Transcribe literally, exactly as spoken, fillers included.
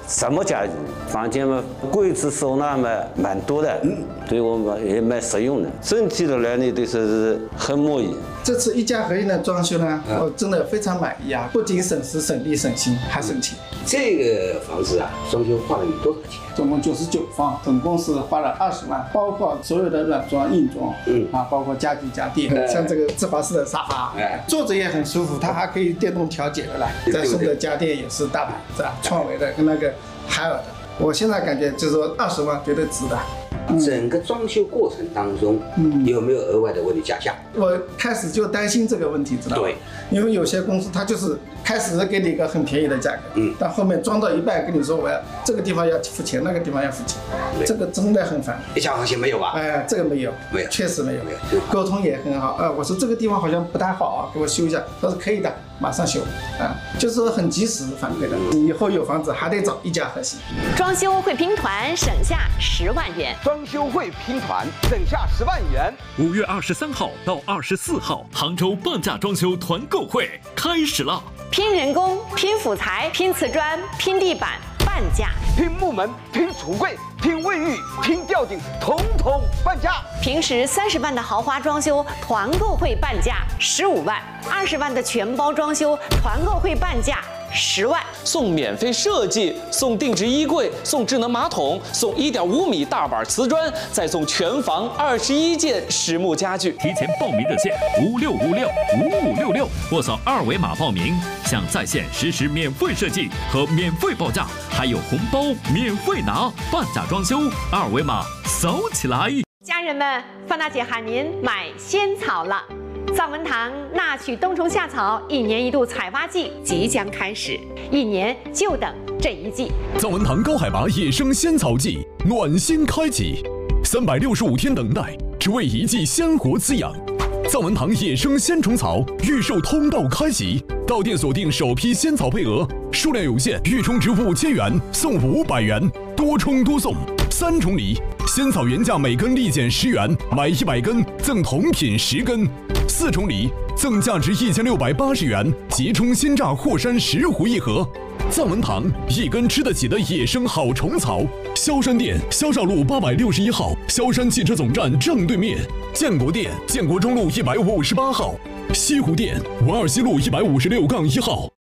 什么家具，房间嘛，柜子收纳嘛蛮多的，嗯，对我们也蛮实用的。整体的来呢，对说是很满意。 这次一家合一的装修呢，我真的非常满意啊！不仅省时、省力、省心，还省钱。 这个房子啊，装修花了你多少钱？ 总共九十九方，总共是花了二十万，包括所有的软装、硬装，嗯啊，包括家具家电，呃、像这个芝华士的沙发，哎，坐着也很舒服，它还可以电动调节的来。再送的家电也是大牌子啊，创维的跟那个海尔的。我现在感觉就是说二十万绝对值的。 整个装修过程当中，嗯，有没有额外的为你加价？ 我开始就担心这个问题，知道吗？对，因为有些公司它就是开始给你一个很便宜的价格，嗯，但后面装到一半跟你说我要这个地方要付钱，那个地方要付钱，这个真的很烦。 一家行情没有吧？ 哎，这个没有，没有，确实没有，没有，沟通也很好。啊，我说这个地方好像不太好啊，给我修一下，他说可以的，马上修，啊，就是说很及时反馈的。以后有房子还得找一家核心。 装修会拼团省下十万元。 装修会拼团省下十万元。 五月二十三号到二十四号，杭州半价装修团购会开始了。 拼人工、拼辅材、拼瓷砖、拼地板，半价； 拼木门、拼橱柜、拼卫浴、拼吊顶，统统半价。 平时三十万的豪华装修，团购会半价十五万；二十万的全包装修，团购会半价十万。 送免费设计，送定制衣柜，送智能马桶，送一点五米大板瓷砖，再送全房二十一件实木家具。 提前报名热线五六五六五五六六，或扫二维码报名，享在线实时免费设计和免费报价，还有红包免费拿。半价装修，二维码扫起来。 家人们，范大姐喊您买仙草了。藏文堂纳曲冬虫夏草一年一度采发季即将开始，一年就等这一季。 藏文堂高海拔野生仙草季暖心开启，三百六十五天等待，只为一季鲜活滋养。藏文堂野生仙虫草预售通道开启，到店锁定首批仙草配额，数量有限，预充值五千元送五百元，多充多送，三重礼。仙草原价每根立减十元，买一百根赠同品十根。四重礼，赠价值一千六百八十元即充鲜榨霍山石斛一盒。藏文堂一根吃得起的野生好虫草。萧山店萧绍路八百六十一号，萧山汽车总站正对面。建国店建国中路一百五十八号。西湖店文二西路一百五十六杠一号。